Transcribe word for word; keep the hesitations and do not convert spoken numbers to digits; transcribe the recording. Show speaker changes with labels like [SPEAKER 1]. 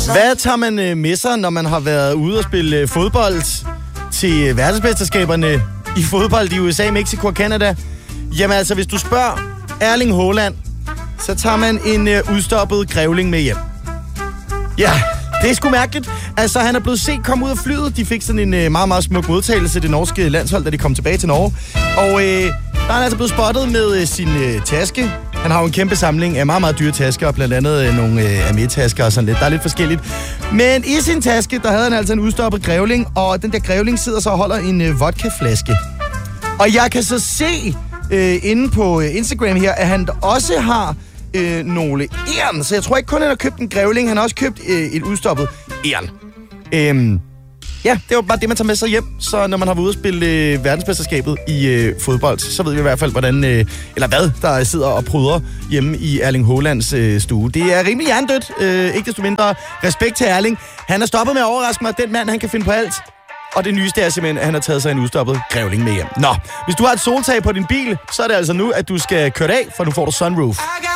[SPEAKER 1] Hvad tager man med sig, når man har været ude og spille fodbold til verdensmesterskaberne i fodbold i U S A, Mexico og Canada? Jamen altså, hvis du spørger Erling Haaland, så tager man en øh, udstoppet grævling med hjem. Ja, det er sgu mærkeligt. Altså, han er blevet set komme ud af flyet. De fik sådan en øh, meget, meget smuk modtagelse, det norske landshold, da de kom tilbage til Norge. Og øh, der er han altså blevet spottet med øh, sin øh, taske. Han har jo en kæmpe samling af meget, meget dyre tasker, og blandt andet øh, nogle øh, Amé-tasker og sådan lidt. Der er lidt forskelligt. Men i sin taske, der havde han altså en udstoppet grævling, og den der grævling sidder så og holder en øh, vodkaflaske. Og jeg kan så se øh, inde på øh, Instagram her, at han også har øh, nogle æren. Så jeg tror ikke kun, han har købt en grævling, han har også købt øh, et udstoppet æren. Øhm, ja, det var bare det, man tager med sig hjem. Så når man har været ude og spille øh, verdensmesterskabet i øh, fodbold, så ved vi i hvert fald, hvordan, øh, eller hvad, der sidder og pryder hjemme i Erling Haalands øh, stue. Det er rimelig hjernedødt. Øh, ikke desto mindre respekt til Erling. Han er stoppet med at overraske mig. Den mand, han kan finde på alt. Og det nyeste er simpelthen, at han har taget sig en udstoppet grævling med hjem. Nå, hvis du har et soltag på din bil, så er det altså nu, at du skal køre af, for nu får du sunroof.